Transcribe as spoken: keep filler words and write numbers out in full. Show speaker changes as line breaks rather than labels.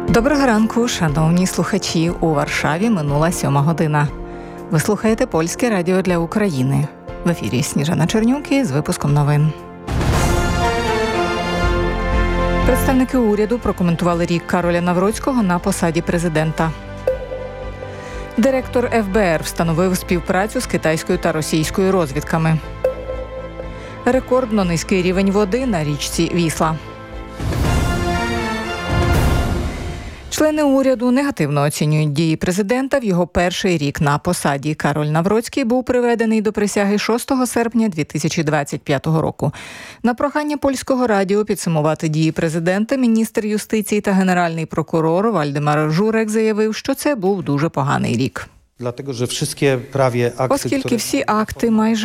Доброго ранку, шановні слухачі. У Варшаві минула сьома година. Ви слухаєте Польське радіо для України. В ефірі Сніжана Чернюк з випуском новин. Представники уряду прокоментували рік Кароля Навроцького на посаді президента. Директор еф бе ер встановив співпрацю з китайською та російською розвідками. Рекордно низький рівень води на річці Вісла. Члени уряду негативно оцінюють дії президента в його перший рік на посаді. Кароль Навроцький був приведений до присяги шостого серпня дві тисячі двадцять п'ятого року. На прохання Польського радіо підсумувати дії президента, міністр юстиції та генеральний прокурор Вальдемар Журек заявив, що це був дуже поганий рік.
Dlatego, że wszystkie prawie akty,
Оскільки
które...
всі акти майже